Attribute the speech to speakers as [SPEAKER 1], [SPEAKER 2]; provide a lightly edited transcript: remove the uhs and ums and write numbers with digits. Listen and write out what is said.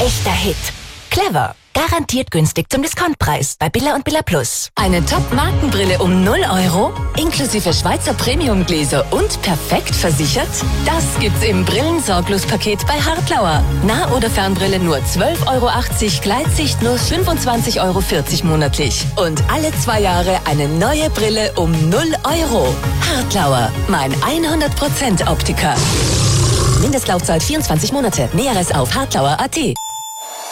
[SPEAKER 1] echter Hit. Clever. Garantiert günstig zum Discountpreis bei Billa und Billa Plus.
[SPEAKER 2] Eine Top-Markenbrille um 0 Euro, inklusive Schweizer Premiumgläser und perfekt versichert? Das gibt's im Brillensorglos-Paket bei Hartlauer. Nah- oder Fernbrille nur 12,80 Euro, Gleitsicht nur 25,40 Euro monatlich. Und alle 2 Jahre eine neue Brille um 0 Euro. Hartlauer, mein 100% Optiker. Mindestlaufzeit 24 Monate. Näheres auf hartlauer.at.